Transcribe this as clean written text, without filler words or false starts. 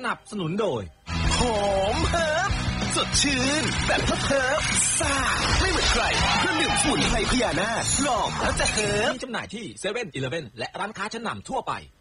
นับสนุนโดยหอมเฮิร์บสดชื่นแบบเฮิร์บซ่าไม่เหมือนใครเครื่องดื่มสมุนไพรพญานาคลองแล้วจะเฮิร์บมีจำหน่ายที่ 7-Eleven และร้านค้าชั้นนำทั่วไป